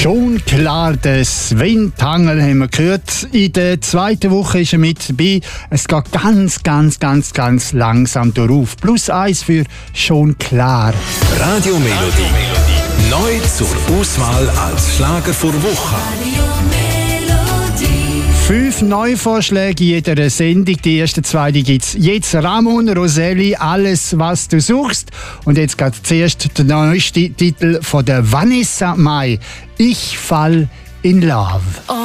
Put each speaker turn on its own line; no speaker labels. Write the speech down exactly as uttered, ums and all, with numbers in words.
Schon klar, der Sven Tangl haben wir gehört. In der zweiten Woche ist er mit dabei. Es geht ganz, ganz, ganz, ganz langsam darauf. Plus eins für Schon klar.
Radio Melodie. Neu zur Auswahl als Schlager vor Woche.
Fünf Neuvorschläge in jeder Sendung. Die ersten zwei gibt es jetzt. Ramon Roselli, Alles, was du suchst. Und jetzt geht zuerst der neueste Titel von der Vanessa Mai. Ich fall in love.